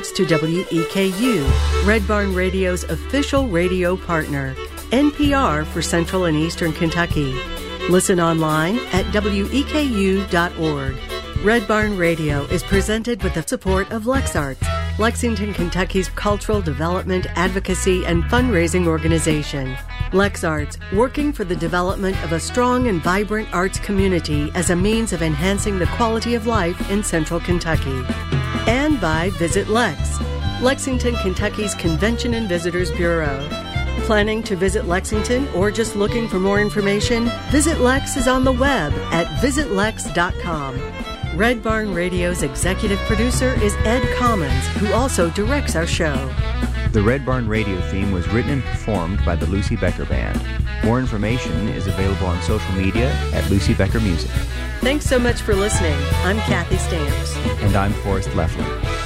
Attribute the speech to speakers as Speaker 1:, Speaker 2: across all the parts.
Speaker 1: thanks to WEKU, Red Barn Radio's official radio partner, NPR for Central and Eastern Kentucky. Listen online at weku.org. Red Barn Radio is presented with the support of LexArts, Lexington, Kentucky's cultural development, advocacy, and fundraising organization. LexArts, working for the development of a strong and vibrant arts community as a means of enhancing the quality of life in Central Kentucky. And by Visit Lex, Lexington, Kentucky's Convention and Visitors Bureau. Planning to visit Lexington or just looking for more information? Visit Lex is on the web at visitlex.com. Red Barn Radio's executive producer is Ed Commons, who also directs our show.
Speaker 2: The Red Barn Radio theme was written and performed by the Lucy Becker Band. More information is available on social media at Lucy Becker Music.
Speaker 1: Thanks so much for listening. I'm Kathy Stamps.
Speaker 2: And I'm Forrest Leffler.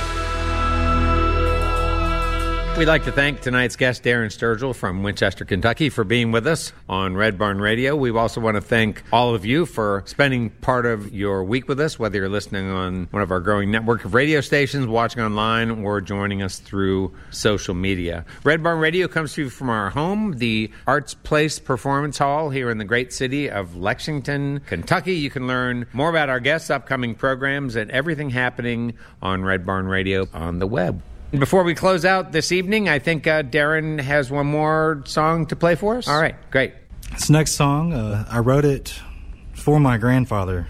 Speaker 3: We'd like to thank tonight's guest, Darren Sturgill from Winchester, Kentucky, for being with us on Red Barn Radio. We also want to thank all of you for spending part of your week with us, whether you're listening on one of our growing network of radio stations, watching online, or joining us through social media. Red Barn Radio comes to you from our home, the Arts Place Performance Hall here in the great city of Lexington, Kentucky. You can learn more about our guests' upcoming programs and everything happening on Red Barn Radio on the web. Before we close out this evening, I think Darren has one more song to play for us. All right, great.
Speaker 4: This next song, I wrote it for my grandfather.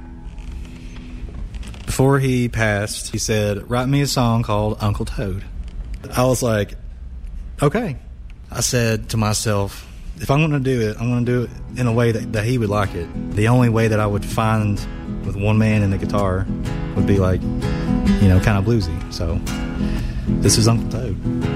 Speaker 4: Before he passed, he said, "Write me a song called Uncle Toad." I was like, okay. I said to myself, if I'm going to do it, I'm going to do it in a way that he would like it. The only way that I would find with one man and the guitar would be like, kind of bluesy. So this is Uncle Toad.